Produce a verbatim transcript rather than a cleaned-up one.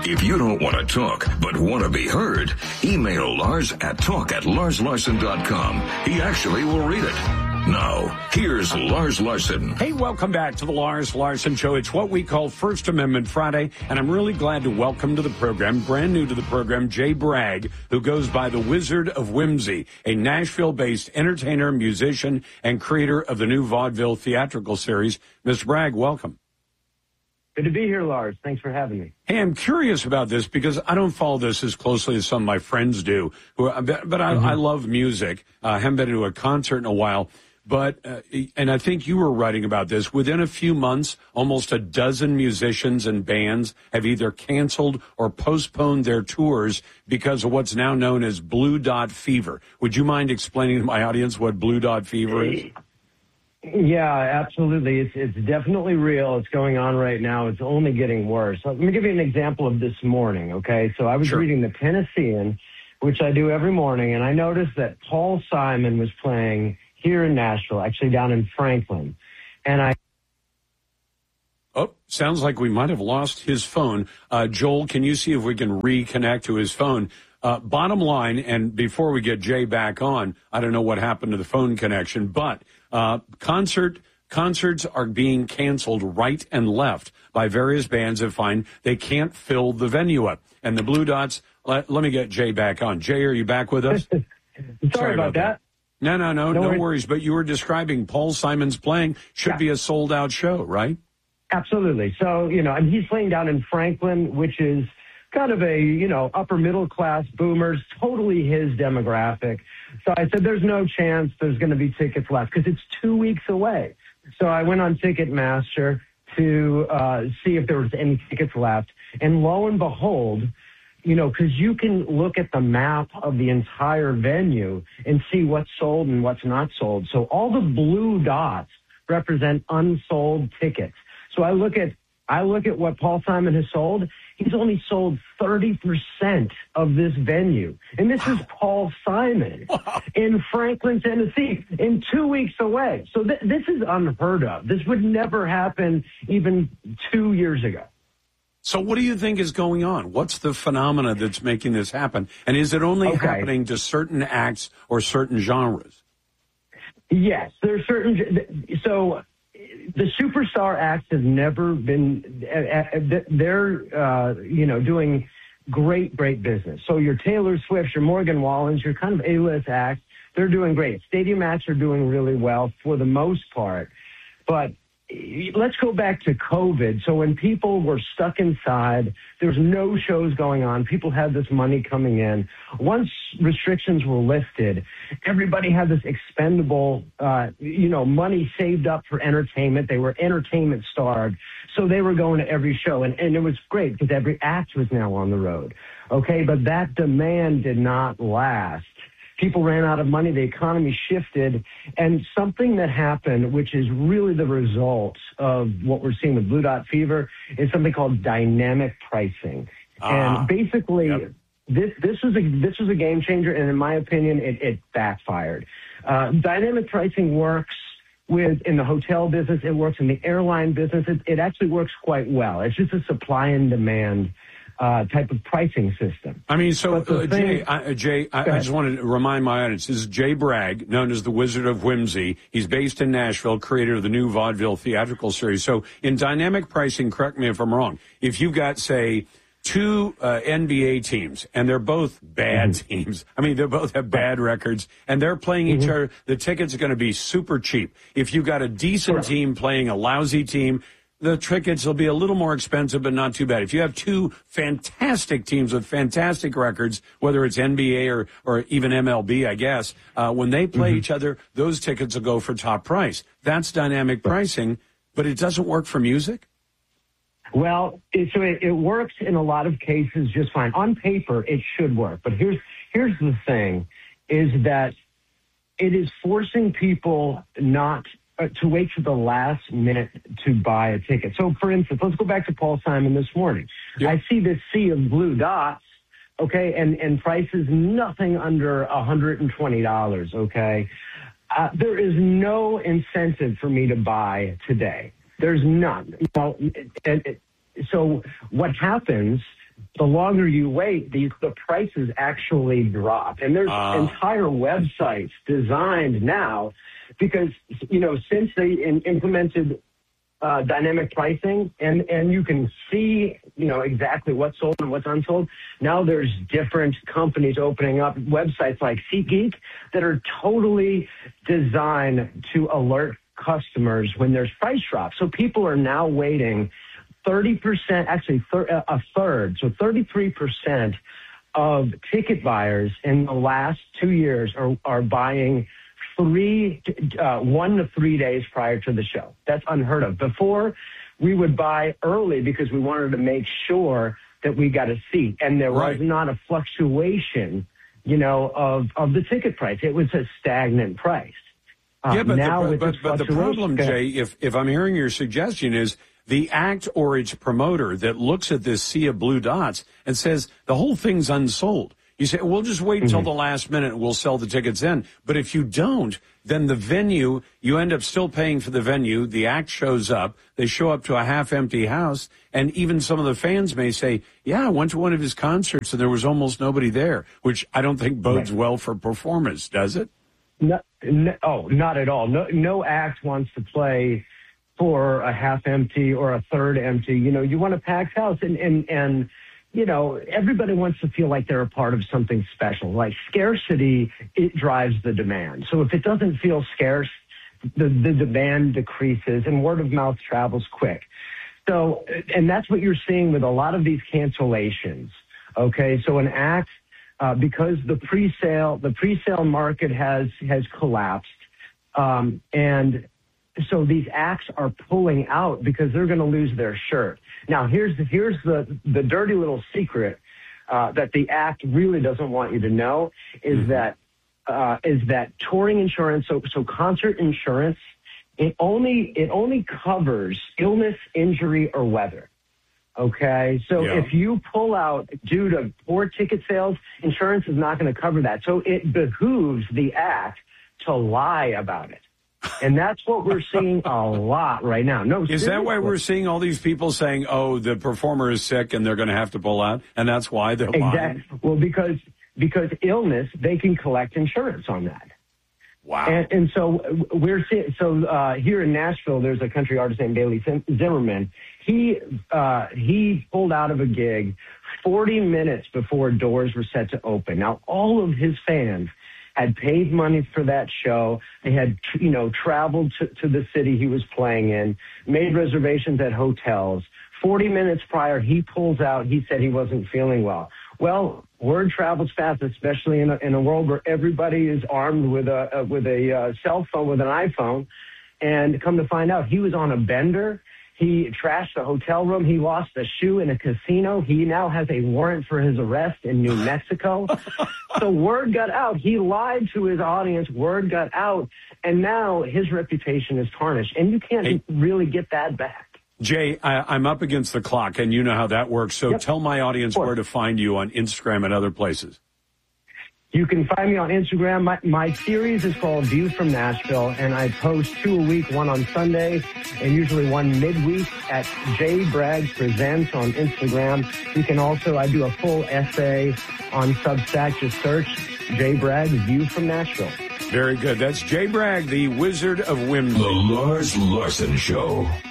If you don't want to talk, but want to be heard, email Lars at talk at lars larson dot com. He actually will read it. Now, here's Lars Larson. Hey, welcome back to the Lars Larson Show. It's what we call First Amendment Friday, and I'm really glad to welcome to the program, brand new to the program, Jay Bragg, who goes by the Wizard of Whimsy, a Nashville-based entertainer, musician, and creator of the new vaudeville theatrical series. Mister Bragg, welcome. Good to be here, Lars. Thanks for having me. Hey, I'm curious about this because I don't follow this as closely as some of my friends do, who, but I, mm-hmm. I love music. Uh, I haven't been to a concert in a while. But, uh, and I think you were writing about this, within a few months, almost a dozen musicians and bands have either canceled or postponed their tours because of what's now known as Blue Dot Fever. Would you mind explaining to my audience what Blue Dot Fever is? Yeah, absolutely. It's it's definitely real. It's going on right now. It's only getting worse. Let me give you an example of this morning, okay? So I was Sure. reading the Tennessean, which I do every morning, and I noticed that Paul Simon was playing here in Nashville, actually down in Franklin. And I... Oh, sounds like we might have lost his phone. Uh, Joel, can you see if we can reconnect to his phone? Uh, bottom line, and before we get Jay back on, I don't know what happened to the phone connection, but uh, concert concerts are being canceled right and left by various bands that find they can't fill the venue up. And the Blue Dots, let, let me get Jay back on. Jay, are you back with us? Sorry, Sorry about, about that. that. No, no, no, no, no worries. worries. But you were describing Paul Simon's playing should yeah. be a sold-out show, right? Absolutely. So, you know, and he's playing down in Franklin, which is kind of a, you know, upper-middle-class boomers, totally his demographic. So I said there's no chance there's going to be tickets left because it's two weeks away. So I went on Ticketmaster to uh, see if there was any tickets left. And lo and behold, you know, because you can look at the map of the entire venue and see what's sold and what's not sold. So all the blue dots represent unsold tickets. So I look at I look at what Paul Simon has sold. He's only sold thirty percent of this venue. And this is Paul Simon in Franklin, Tennessee, in two weeks away. So th- this is unheard of. This would never happen even two years ago. So what do you think is going on? What's the phenomena that's making this happen? And is it only okay. happening to certain acts or certain genres? Yes, there's certain. So the superstar acts have never been. They're uh, you know doing great, great business. So your Taylor Swifts, your Morgan Wallens, your kind of A-list acts, they're doing great. Stadium acts are doing really well for the most part, but let's go back to COVID. So when people were stuck inside, there was no shows going on. People had this money coming in. Once restrictions were lifted, everybody had this expendable, uh, you know, money saved up for entertainment. They were entertainment starved. So they were going to every show. And, and it was great because every act was now on the road. Okay, but that demand did not last. People ran out of money. The economy shifted. And something that happened, which is really the result of what we're seeing with Blue Dot Fever, is something called dynamic pricing. Uh, and basically, yep. this this was a this was a game changer. And in my opinion, it, it backfired. Uh, dynamic pricing works with in the hotel business. It works in the airline business. It, it actually works quite well. It's just a supply and demand Uh, type of pricing system. I mean, so uh, Jay, I, Jay I, I just wanted to remind my audience, this is Jay Bragg, known as the Wizard of Whimsy. He's based in Nashville, creator of the new vaudeville theatrical series. So in dynamic pricing, correct me if I'm wrong, if you've got, say, two uh, N B A teams, and they're both bad mm-hmm. teams. I mean, they both have bad records, and they're playing mm-hmm. each other. The tickets are going to be super cheap. If you've got a decent Correct. team playing a lousy team, the tickets will be a little more expensive, but not too bad. If you have two fantastic teams with fantastic records, whether it's N B A or, or even M L B, I guess, uh, when they play mm-hmm. each other, those tickets will go for top price. That's dynamic pricing, but it doesn't work for music? Well, it, so it, it works in a lot of cases just fine. On paper, it should work. But here's here's the thing, is that it is forcing people not to wait for the last minute to buy a ticket. So, for instance, let's go back to Paul Simon this morning. Yep. I see this sea of blue dots, okay, and, and prices nothing under one hundred twenty dollars, okay? Uh, there is no incentive for me to buy today. There's none. You know, and, and, so what happens the longer you wait, these the prices actually drop. And there's uh. entire websites designed now because, you know, since they in, implemented uh, dynamic pricing and, and you can see, you know, exactly what's sold and what's unsold. Now there's different companies opening up websites like SeatGeek that are totally designed to alert customers when there's price drops. So people are now waiting thirty percent, actually thir- a third, so thirty-three percent of ticket buyers in the last two years are, are buying three, uh, one to three days prior to the show. That's unheard of. Before, we would buy early because we wanted to make sure that we got a seat, and there right. was not a fluctuation, you know, of, of the ticket price. It was a stagnant price. Um, yeah, but now the, with but, but the problem, Jay, if, if I'm hearing your suggestion is the act or its promoter that looks at this sea of blue dots and says the whole thing's unsold. You say, we'll just wait until mm-hmm. the last minute and we'll sell the tickets then. But if you don't, then the venue, you end up still paying for the venue. The act shows up. They show up to a half-empty house. And even some of the fans may say, yeah, I went to one of his concerts and there was almost nobody there, which I don't think bodes right. well for performance, does it? No, no, oh, not at all. No, no act wants to play for a half empty or a third empty. You know, you want a packed house, and and and you know, everybody wants to feel like they're a part of something special. Like scarcity, it drives the demand. So if it doesn't feel scarce, the the demand decreases, and word of mouth travels quick. So, and that's what you're seeing with a lot of these cancellations. Okay, so an act. Uh, because the pre-sale, the pre-sale market has has collapsed, um, and so these acts are pulling out because they're going to lose their shirt. Now, here's the, here's the the dirty little secret uh, that the act really doesn't want you to know is mm-hmm. that uh, is that touring insurance, so so concert insurance, it only it only covers illness, injury, or weather. Okay, so yeah. if you pull out due to poor ticket sales, insurance is not going to cover that. So it behooves the act to lie about it. And that's what we're seeing a lot right now. No, Is seriously. that why we're seeing all these people saying, oh, the performer is sick and they're going to have to pull out? And that's why they're exactly. lying? Well, because, because illness, they can collect insurance on that. Wow. And, and so we're seeing, so uh, here in Nashville, there's a country artist named Bailey Zimmerman. He uh, he pulled out of a gig forty minutes before doors were set to open. Now, all of his fans had paid money for that show. They had, you know, traveled to, to the city he was playing in, made reservations at hotels. forty minutes prior, he pulls out. He said he wasn't feeling well. Well, word travels fast, especially in a, in a world where everybody is armed with a, a with a uh, cell phone, with an iPhone. And come to find out, he was on a bender. He trashed a hotel room. He lost a shoe in a casino. He now has a warrant for his arrest in New Mexico. So word got out. He lied to his audience. Word got out. And now his reputation is tarnished. And you can't hey. really get that back. Jay, I, I'm up against the clock, and you know how that works. So yep. tell my audience where to find you on Instagram and other places. You can find me on Instagram. My, my series is called View from Nashville, and I post two a week, one on Sunday and usually one midweek at Jay Bragg Presents on Instagram. You can also, I do a full essay on Substack. Just search Jay Bragg, View from Nashville. Very good. That's Jay Bragg, the Wizard of Whimsy. The Lars Larson Show.